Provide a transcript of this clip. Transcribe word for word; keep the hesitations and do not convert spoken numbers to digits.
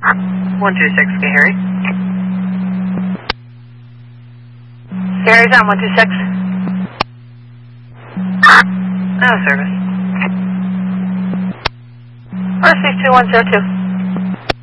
one two six, can you hear me? Gary's on one two six. No service. R C two one zero two.